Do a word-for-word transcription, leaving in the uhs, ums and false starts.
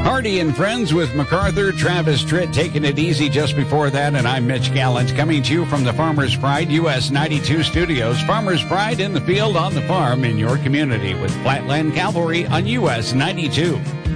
Hardy and Friends with MacArthur, Travis Tritt taking it easy just before that, and I'm Mitch Gallant coming to you from the Farmers Pride U S ninety-two studios. Farmers Pride in the field, on the farm, in your community with Flatland Cavalry on U S ninety-two.